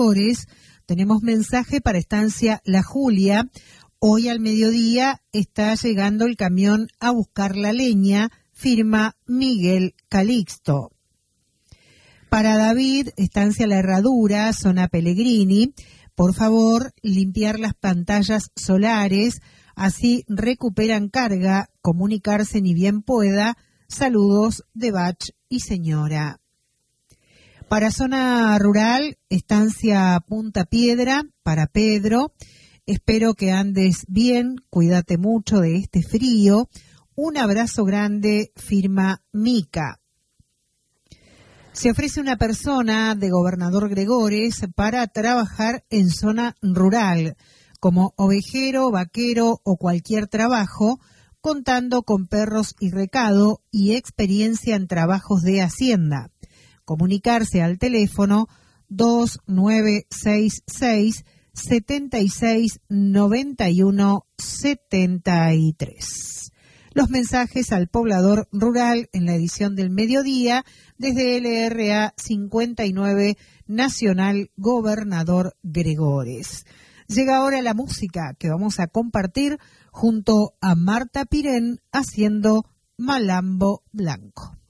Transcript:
Tenemos mensaje para Estancia La Julia. Hoy al mediodía está llegando el camión a buscar la leña, firma Miguel Calixto. Para David, Estancia La Herradura, zona Pellegrini, por favor, limpiar las pantallas solares, así recuperan carga, comunicarse ni bien pueda. Saludos de Bach y señora. Para zona rural, Estancia Punta Piedra, para Pedro. Espero que andes bien, cuídate mucho de este frío. Un abrazo grande, firma Mica. Se ofrece una persona de Gobernador Gregores para trabajar en zona rural, como ovejero, vaquero o cualquier trabajo, contando con perros y recado y experiencia en trabajos de hacienda. Comunicarse al teléfono 2966 76 91 73. Los mensajes al poblador rural en la edición del mediodía desde LRA 59 Nacional Gobernador Gregores. Llega ahora la música que vamos a compartir junto a Marta Pirén haciendo Malambo Blanco.